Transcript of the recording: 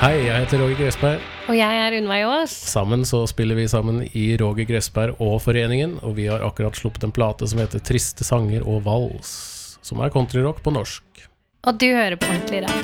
Hei, jeg heter Roger Gressberg. Og jeg Unnveig Aas. Sammen så spiller vi sammen i Roger Gressberg og Foreningen, og vi har akkurat sluppet en plate som heter Triste sanger og vals, som countryrock på norsk. Og du hører på Ordentlig Rap.